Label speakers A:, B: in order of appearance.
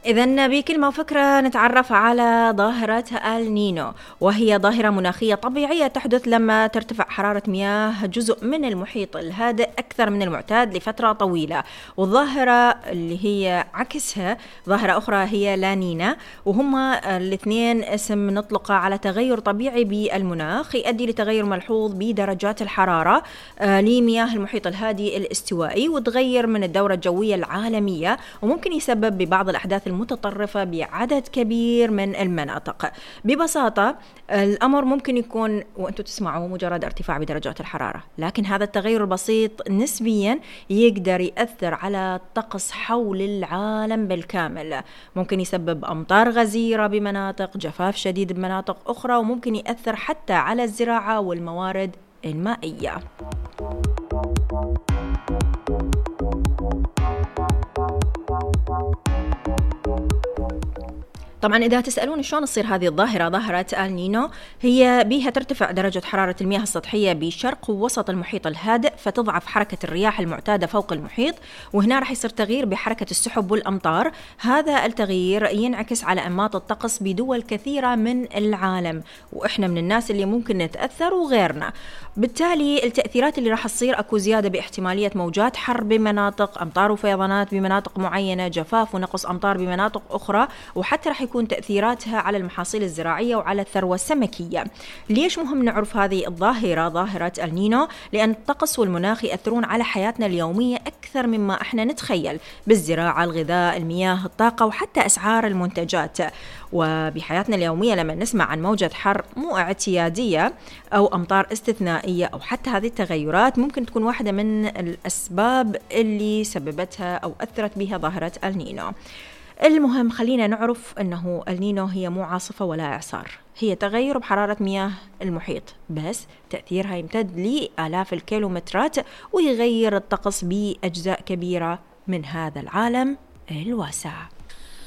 A: إذن بكلمة وفكرة نتعرف على ظاهرة النينو، وهي ظاهرة مناخية طبيعية تحدث لما ترتفع حرارة مياه جزء من المحيط الهادئ أكثر من المعتاد لفترة طويلة. والظاهرة اللي هي عكسها ظاهرة أخرى هي لانينا، وهما الاثنين اسم نطلقه على تغير طبيعي بالمناخ يؤدي لتغير ملحوظ بدرجات الحرارة لمياه المحيط الهادئ الاستوائي، وتغير من الدورة الجوية العالمية، وممكن يسبب ببعض الأحداث المتطرفة بعدد كبير من المناطق. ببساطة الأمر ممكن يكون وأنتم تسمعوا مجرد ارتفاع بدرجات الحرارة، لكن هذا التغير البسيط نسبيا يقدر يأثر على الطقس حول العالم بالكامل. ممكن يسبب أمطار غزيرة بمناطق، جفاف شديد بمناطق أخرى، وممكن يأثر حتى على الزراعة والموارد المائية. طبعا إذا تسألون شلون تصير هذه الظاهرة، ظاهرة النينو هي بها ترتفع درجة حرارة المياه السطحية بشرق ووسط المحيط الهادئ، فتضعف حركة الرياح المعتادة فوق المحيط، وهنا راح يصير تغيير بحركة السحب والأمطار. هذا التغيير ينعكس على أنماط الطقس بدول كثيرة من العالم، وإحنا من الناس اللي ممكن نتأثر وغيرنا. بالتالي التأثيرات اللي راح تصير أكو زيادة باحتمالية موجات حر بمناطق، أمطار وفيضانات بمناطق معينة، جفاف ونقص أمطار بمناطق أخرى، وحتى راح يكون تأثيراتها على المحاصيل الزراعية وعلى الثروة السمكية. ليش مهم نعرف هذه الظاهرة ظاهرة النينو؟ لأن الطقس والمناخ يأثرون على حياتنا اليومية أكثر مما إحنا نتخيل، بالزراعة، الغذاء، المياه، الطاقة، وحتى أسعار المنتجات. وبحياتنا اليومية لما نسمع عن موجة حر مو اعتيادية أو أمطار استثنائية أو حتى هذه التغيرات، ممكن تكون واحدة من الأسباب اللي سببتها أو أثرت بها ظاهرة النينو. المهم خلينا نعرف أنه النينو هي مو عاصفة ولا إعصار، هي تغير بحرارة مياه المحيط، بس تأثيرها يمتد لآلاف الكيلومترات ويغير الطقس بأجزاء كبيرة من هذا العالم الواسع.